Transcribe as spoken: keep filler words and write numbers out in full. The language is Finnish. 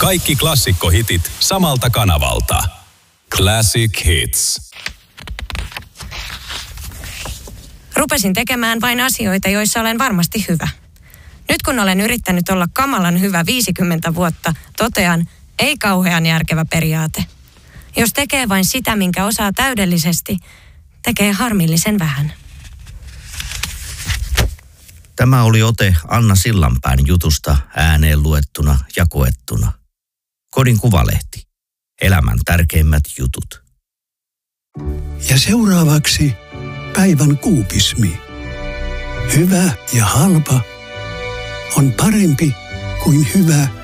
Kaikki klassikkohitit samalta kanavalta. Classic Hits. Rupesin tekemään vain asioita, joissa olen varmasti hyvä. Nyt kun olen yrittänyt olla kamalan hyvä viisikymmentä vuotta, totean, ei kauhean järkevä periaate. Jos tekee vain sitä, minkä osaa täydellisesti, tekee harmillisen vähän. Tämä oli ote Anna Sillanpään jutusta ääneen luettuna ja koettuna. Kodin Kuvalehti. Elämän tärkeimmät jutut. Ja seuraavaksi päivän kuupismi. Hyvä ja halpa on parempi kuin hyvä